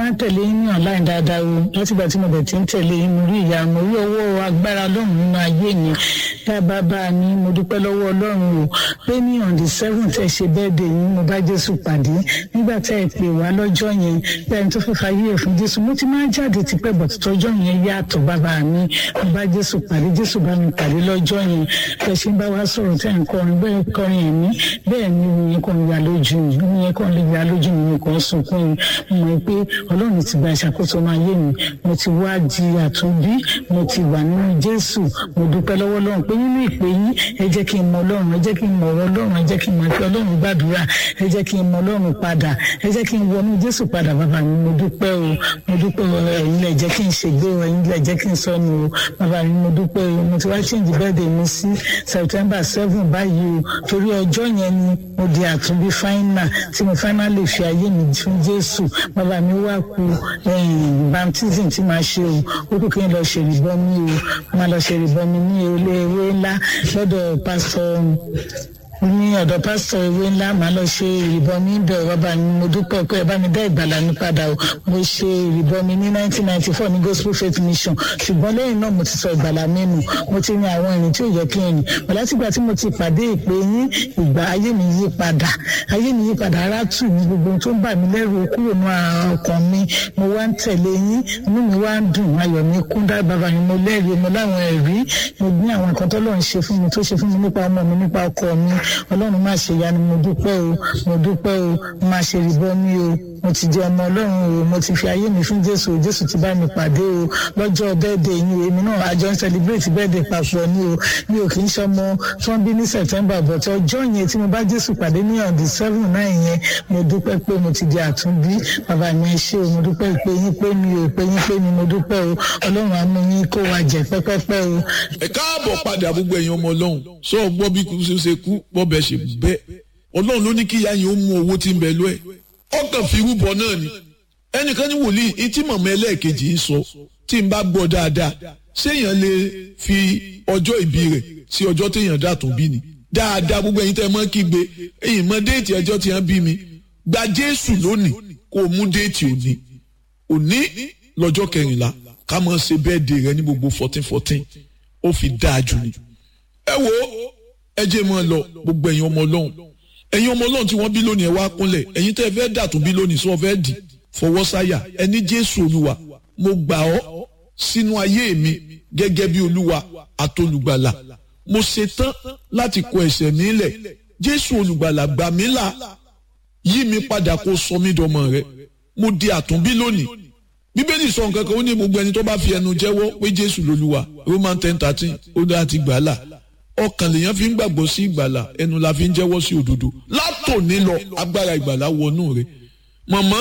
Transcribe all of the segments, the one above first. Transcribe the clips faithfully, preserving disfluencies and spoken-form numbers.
máa ń tẹ̀lé yín ní online dáadáa o láti ìgbà tí mo bẹ̀ ti ń tẹ̀lé yín mo rí ìyá mo rí ọwọ́ agbára Ọlọ́run nínú ayé mi tá a bá bá a ní mo dúpẹ́ lọ́wọ́ Ọlọ́run o pé ní on the seventh ẹ ṣe birthday yín mo bá Jésù pàdé nígbà tá ẹ pè wá lọ́jọ́ yẹn pé ẹni tó fẹ́ fayé ẹ̀ fún Jésù mo ti máa ń jáde tipẹ́ bọ̀ tọ́jọ́ yẹn yàtọ̀ bàbá mi mo bá Jésù pàdé Jésù bá mi pàdé lọ́jọ́ yẹn bẹ́ẹ̀ ṣe ń bá wa sọ̀rọ̀ tẹ́ ń kọrin bẹ́ẹ̀ kọrin ẹ̀mí bẹ́ẹ̀ ni ìyẹn kan ya lójú mi ìyẹn kan lè ya lójú mi kan sunkún mi mo mọ̀ pé Ọlọ́run ti gba ìṣàkóso máa yé mi mo ti wá di àtúnbí mo ti wà nínú Jésù mo dúpẹ́ lọ́wọ́ Ọlọ́run pé nínú ìpè yín ẹ jẹ́ kí n mọ Ọlọ́run ẹ jẹ́ kí n mọ ọ̀rọ̀ Ọlọ́run ẹ jẹ́ kí n mọ ìfẹ́ Ọlọ́run gbàdúrà ẹ jẹ́ kí n mọ Ọlọ́run padà ẹ jẹ́ kí n wọnú Jésù padà bàbá mi mo dúpẹ́ o mo dúpẹ́ o ẹ̀yin lẹ jẹ́ kí n ṣègbé o ẹ̀yin lẹ jẹ́ kí n sọnù o bàbá mi mo dúpẹ́ o mo ti wá change birthday mi sí September seven báyìí o torí ọjọ́ yẹn ni mo di àtúnbí final tí mo finally fi ayé mi fún Jésù bàbá mi wá kú baptism tí màá ṣe o ó kú kí n lọ ṣèrìbọmi o máa lọ ṣèrìbọmi ní ilé ewé ńlá lọ́dọ̀ pásítọ̀ ní ọ̀dọ̀ pásítọ̀ ewé ńlá màá lọ ṣe ìrìbọmi ibẹ̀ bàbá mi mo dúpẹ́ pé ẹ bá mi dá ìgbàlà mi padà o mo ṣe ìrìbọmi ní nineteen ninety four ní Gospel Faith Mission ṣùgbọ́n lẹ́yìn náà mo ti sọ ìgbàlà mi nù mo ti rin àwọn ìrìn tí ò yẹ kí n rìn wọ́n látìgbà tí mo ti pàdé ìpè yín ìgbà ayé mi yí padà ayé mi yí padà ara tù mí gbogbo tó ń bà mí lẹ́rù kúrò ní ọkàn mi mo wá ń tẹ̀lé yín inú mi wá ń dùn ayọ̀ mi kún dá bàbá mi mo lẹ́rìí mo láwọn ẹ̀rí mo gbé àwọn nǹkan tó lọ́n ṣe fún mi tó ṣe fún mi nípa ọmọ mi nípa ọkọ mi Ọlọ́run má ṣe yanu mo dúpẹ́ o mo dúpẹ́ o má ṣe rìbọmi o mo ti jẹ ọmọ Ọlọ́run o mo ti fi ayé mi fún Jésù o Jésù ti bá mi pàdé o lọ́jọ́ bẹ́ẹ̀dẹ̀ yín èmi náà àjọ ń celebrate bẹ́ẹ̀dẹ̀ papọ̀ ni o mi ò kì í ṣọmọ tó ń bí ní September but ọjọ́ yẹn tí mo bá Jésù pàdé ní on the seven nine yẹn mo dúpẹ́ pé mo ti di àtúnbí bàbá mi ṣe o mo dúpẹ́ pé yín pé mi ò pé yín pé mi mo dúpẹ́ o Ọlọ́run á mú yín kó wa jẹ pẹ́pẹ́pẹ́ o. ẹ káàbọ̀ padà gbogbo ẹ̀yin ọmọ Ọlọ́run sọ gbọ́ bí kú ṣe ṣe kú bọ́ bẹ́ẹ̀ ṣe bẹ́ẹ̀ Ọlọ́run ló ní kí ìyá yẹn ó mú owó tí ń bẹ lọ́ ẹ̀ ọkàn fi rúbọ náà ni ẹnìkan ní wòlíì etí mọ̀mọ́ ẹlẹ́ẹ̀kejì ń sọ tí n bá gbọ́ dáadáa séèyàn lè fi ọjọ́ ìbí rẹ̀ sí ọjọ́ téèyàn dàtún bí ni dáadáa gbogbo ẹ̀yin tẹ́ mọ́ kígbe ẹ̀yin mọ déètì ẹjọ́ tí wọ́n bí mi gba Jésù lónìí kó o mú déètì òní òní lọ́jọ́ kẹrìnlá ká mọ̀ ṣe bẹ́ẹ̀dẹ̀ rẹ ní gbogbo fourteen fourteen ó fi dáa jù ni ẹ wo ẹ jẹ́ mọ́ lọ gbogbo ẹ̀yin ọmọ Ọlọ́run ẹ̀yin ọmọ Ọlọ́run tí wọ́n bí lónìí ẹ wá kúnlẹ̀ ẹ̀yin tẹ́ ẹ fẹ́ dàtún bí lónìí sọ fẹ́ dì fọwọ́ sáyà ẹni Jésù Olúwa mo gbà ọ́ sínú ayé mi gẹ́gẹ́ bí Olúwa àtolùgbàlà mo ṣetán láti kọ ẹ̀ṣẹ̀ mi lẹ̀ Jésù Olùgbàlà gbà mí là yí mi padà kó sọ mí dọmọ rẹ mo di àtúnbí lónìí Bíbélì sọ nǹkan kan ó ní gbogbo ẹni tó bá fi ẹnu jẹ́wọ́ pé Jésù lolúwa Roman ten thirteen ó dá ti gbà là ọkàn lèèyàn fi ń gbàgbọ́ sí ìgbàlà ẹnu la fi ń jẹ́wọ́ sí òdodo látòní lọ agbára ìgbàlà wọnú rẹ màmá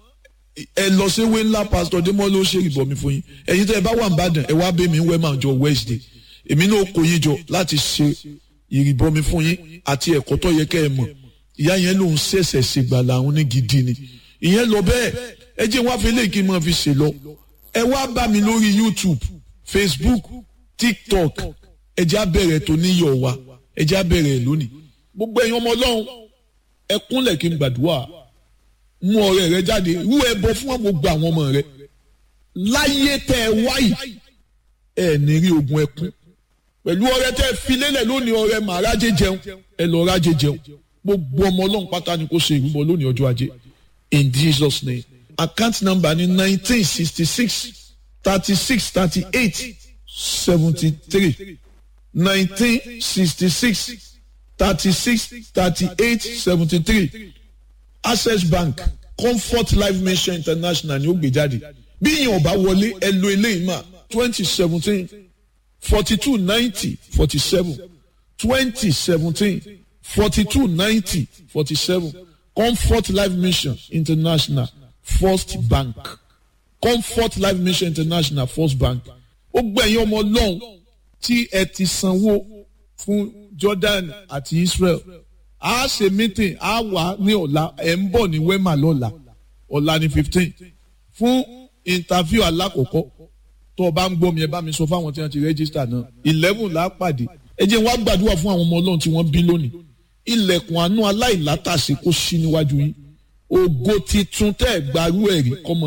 ẹ lọ sí ewé ńlá pásítọ̀ Démọ́ ló ṣe ìbọ̀mí fún yín ẹ̀yin tẹ́ ẹ bá wà ń bàdàn ẹ wá bẹ́ mi ń wẹ́ máa jọ Wednesday èmi náà kó yín jọ láti ṣe ìrìbọmi fún yín àti ẹ̀kọ́ tó yẹ kẹ́ ẹ mọ̀ ìyá yẹn lòun ṣẹ̀ṣẹ̀ ṣègbàlà àwọn ní gidi ni ìyẹn lọ bẹ́ẹ̀ ẹ jẹ́ wá fi léèkì máa fi ṣe lọ ẹ wá bá mi lórí YouTube Facebook TikTok ẹ jẹ́ abẹ́rẹ́ tó níyọ̀ wa ẹ jẹ́ abẹ́rẹ́ lónìí gbogbo ẹ̀yin ọmọ Ọlọ́run ẹ kúnlẹ̀ kí n gbàdúrà mú ọrẹ rẹ jáde rú ẹbọ fún gbogbo àwọn ọmọ rẹ láyé tẹ ẹ wáyì ẹ ní rí ogun ẹkún pẹ̀lú ọrẹ tẹ ẹ fi lélẹ̀ lónìí ọrẹ màá rájẹ jẹun ẹ lọ rájẹ jẹun gbogbo ọmọ Ọlọ́run pátá ni kò ṣe ìrúbọ lónìí ọjọ́ ajé in Jesus name account number ni nineteen sixty six thirty six thirty eight seventy three nineteen sixty six thirty six thirty eight seventy three Access Bank Comfort Life Mission International ni ó gbé jáde bí yín ọba wọlé ẹ lo eléyìí mà twenty seventeen forty two ninety forty seven twenty seventeen forty two ninety forty seven Comfort Life Mission International First Bank Comfort Life Mission International First Bank ó gbẹ̀yìn ọmọ Ọlọ́run tí ẹ ti sanwó fún Jordan àti Israel a ṣe meeting a wà ní ọ̀la ẹ̀ ń bọ̀ ní Wema lọ́la ọ̀la ní fifteen fún interview alákọ̀ọ́kọ́ tó o bá ń gbọ́ mi ẹ bá mi sọ fáwọn tí wọ́n ti register náà eleven là á pàdé ẹ jẹ́ wá gbàdúrà fún àwọn ọmọ Ọlọ́run tí wọ́n bí lónìí ilẹ̀kùn àánú aláìlátàsí kó ṣí níwájú yín ògo titun tẹ́ ẹ̀ gbarú ẹ̀rí kọ́mọ